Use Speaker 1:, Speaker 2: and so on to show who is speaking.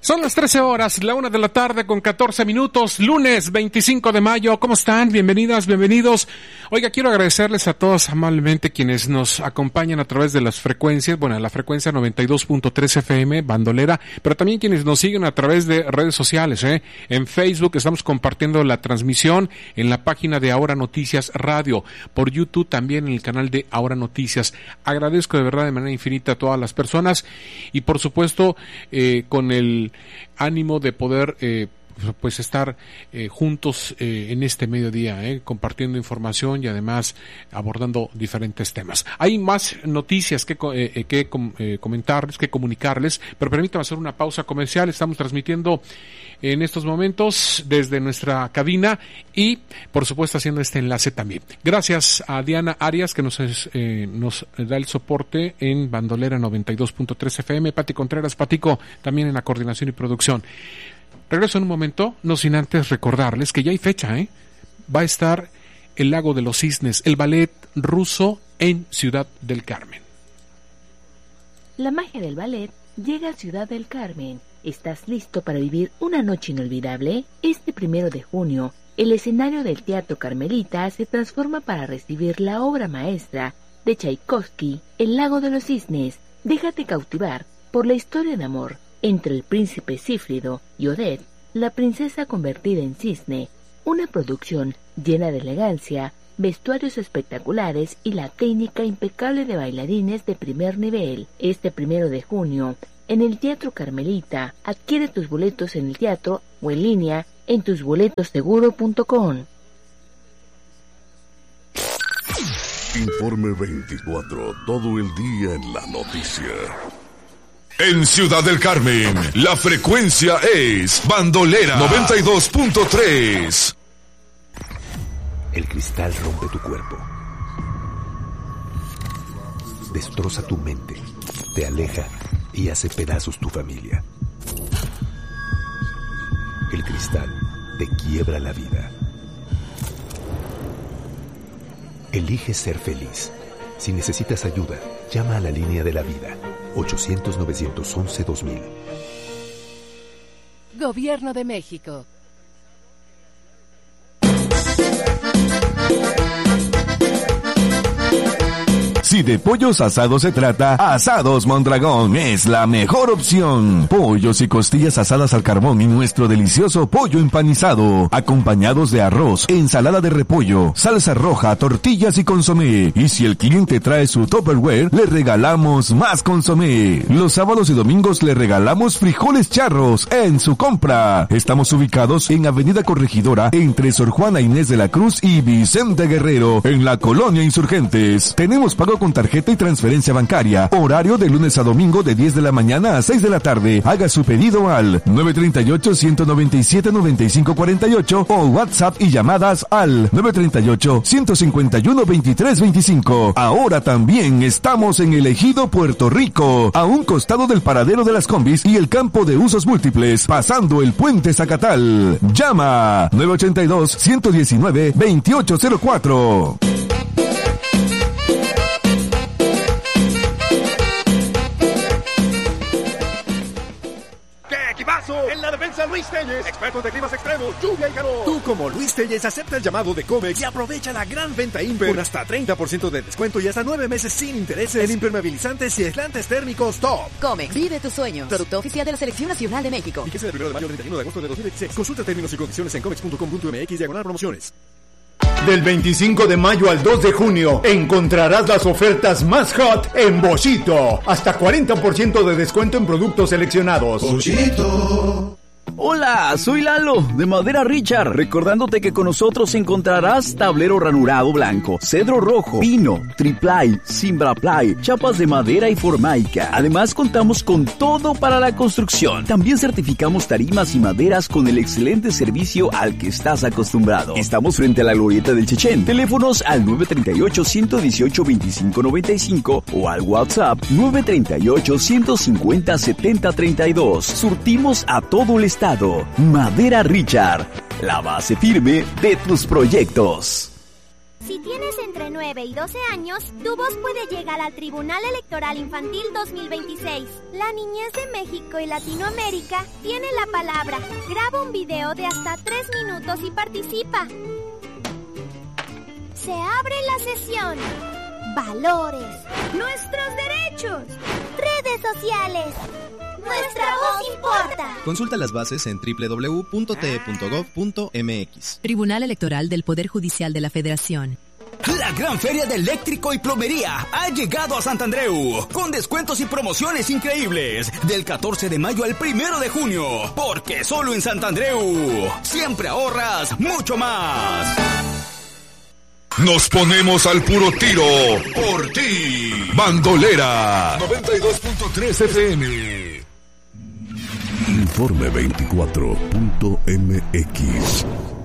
Speaker 1: Son las 13 horas, la 1 de la tarde con 14 minutos, lunes 25 de mayo. ¿Cómo están? Bienvenidas, bienvenidos. Oiga, quiero agradecerles a todos amablemente quienes nos acompañan a través de las frecuencias, la frecuencia 92.3 FM, bandolera, pero también quienes nos siguen a través de redes sociales, En Facebook estamos compartiendo la transmisión en la página de Ahora Noticias Radio, por YouTube también en el canal de Ahora Noticias. Agradezco de verdad de manera infinita a todas las personas y por supuesto con el ánimo de poder estar juntos en este mediodía, compartiendo información y además abordando diferentes temas. Hay más noticias que comentarles, que comunicarles, pero permítanme hacer una pausa comercial. Estamos transmitiendo en estos momentos desde nuestra cabina y por supuesto haciendo este enlace también. Gracias a Diana Arias que nos da el soporte en bandolera 92.3 FM, Pati Contreras, Patico también en la coordinación y producción. Regreso en un momento, no sin antes recordarles que ya hay fecha, Va a estar el Lago de los Cisnes, el ballet ruso en Ciudad del Carmen.
Speaker 2: La magia del ballet llega a Ciudad del Carmen. ¿Estás listo para vivir una noche inolvidable? Este 1 de junio, el escenario del Teatro Carmelita se transforma para recibir la obra maestra de Tchaikovsky, El Lago de los Cisnes. Déjate cautivar por la historia de amor entre el príncipe Cífrido y Odette, la princesa convertida en cisne, una producción llena de elegancia, vestuarios espectaculares y la técnica impecable de bailarines de primer nivel. Este 1 de junio, en el Teatro Carmelita, adquiere tus boletos en el teatro o en línea en tusboletoseguro.com.
Speaker 3: Informe 24, todo el día en la noticia.
Speaker 4: En Ciudad del Carmen, la frecuencia es bandolera 92.3.
Speaker 5: El cristal rompe tu cuerpo, destroza tu mente, te aleja y hace pedazos tu familia. El cristal te quiebra la vida. Elige ser feliz. Si necesitas ayuda, llama a la línea de la vida. 800-911-2000.
Speaker 6: Gobierno de México.
Speaker 7: Si de pollos asados se trata, Asados Mondragón es la mejor opción. Pollos y costillas asadas al carbón y nuestro delicioso pollo empanizado, acompañados de arroz, ensalada de repollo, salsa roja, tortillas y consomé. Y si el cliente trae su Tupperware, le regalamos más consomé. Los sábados y domingos le regalamos frijoles charros en su compra. Estamos ubicados en Avenida Corregidora, entre Sor Juana Inés de la Cruz y Vicente Guerrero, en la Colonia Insurgentes. Tenemos pago con tarjeta y transferencia bancaria. Horario de lunes a domingo de 10 de la mañana a 6 de la tarde. Haga su pedido al 938-197-9548 o WhatsApp y llamadas al 938-151-2325. Ahora también estamos en el Ejido Puerto Rico, a un costado del paradero de las combis y el campo de usos múltiples, pasando el puente Zacatal. Llama 982-119-2804.
Speaker 8: En la defensa, Luis Telles, expertos de climas extremos, lluvia y calor. Tú, como Luis Telles, acepta el llamado de Comex y aprovecha la gran venta Imper con hasta 30% de descuento y hasta 9 meses sin intereses en impermeabilizantes y aislantes térmicos top.
Speaker 6: Comex, vive tus sueños. Producto oficial de la Selección Nacional de México.
Speaker 8: Fíjese del 1 de mayo al 31 de agosto de 2016. Consulta términos y condiciones en comex.com.mx/promociones.
Speaker 9: Del 25 de mayo al 2 de junio encontrarás las ofertas más hot en Boschito. Hasta 40% de descuento en productos seleccionados.
Speaker 10: Boschito. Hola, soy Lalo, de Madera Richard, recordándote que con nosotros encontrarás tablero ranurado blanco, cedro rojo, pino, triplay, cimbraplay, chapas de madera y formaica. Además contamos con todo para la construcción. También certificamos tarimas y maderas con el excelente servicio al que estás acostumbrado. Estamos frente a la glorieta del Chechén. Teléfonos al 938-118-2595 o al WhatsApp 938-150-7032. Surtimos a todo el estado. Madera Richard, la base firme de tus proyectos.
Speaker 11: Si tienes entre 9 9 y 12 años, tu voz puede llegar al Tribunal Electoral Infantil 2026. La niñez de México y Latinoamérica tiene la palabra. Graba un video de hasta 3 minutos y participa. Se abre la sesión. Valores. Nuestros derechos. Redes sociales. Nuestra voz importa.
Speaker 12: Consulta las bases en www.te.gov.mx.
Speaker 13: Tribunal Electoral del Poder Judicial de la Federación.
Speaker 14: La gran feria de eléctrico y plomería ha llegado a Sant Andreu, con descuentos y promociones increíbles, del 14 de mayo al 1 de junio, porque solo en Sant Andreu siempre ahorras mucho más.
Speaker 4: Nos ponemos al puro tiro por ti. Bandolera 92.3 FM.
Speaker 3: Informe 24.mx.